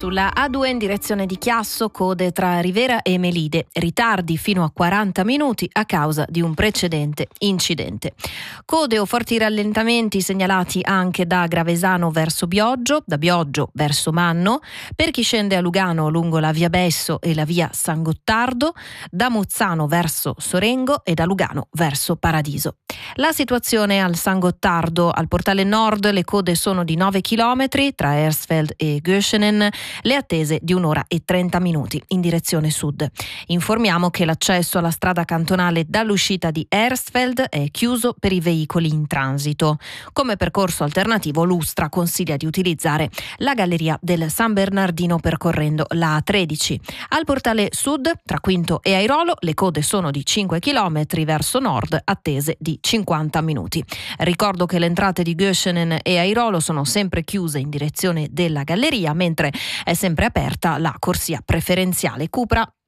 Sulla A2 in direzione di Chiasso, code tra Rivera e Melide, ritardi fino a 40 minuti a causa di un precedente incidente. Code o forti rallentamenti segnalati anche da Gravesano verso Bioggio, da Bioggio verso Manno, per chi scende a Lugano lungo la via Besso e la via San Gottardo, da Mozzano verso Sorengo e da Lugano verso Paradiso. La situazione al San Gottardo, al portale nord, le code sono di 9 km tra Hersfeld e Göschenen, le attese di 1 ora e 30 minuti in direzione sud. Informiamo che l'accesso alla strada cantonale dall'uscita di Hersfeld è chiuso per i veicoli in transito. Come percorso alternativo, l'Ustra consiglia di utilizzare la galleria del San Bernardino percorrendo la A13. Al portale sud, tra Quinto e Airolo, le code sono di 5 km verso nord, attese di 50 minuti. Ricordo che le entrate di Göschenen e Airolo sono sempre chiuse in direzione della galleria, mentre è sempre aperta la corsia preferenziale Cupra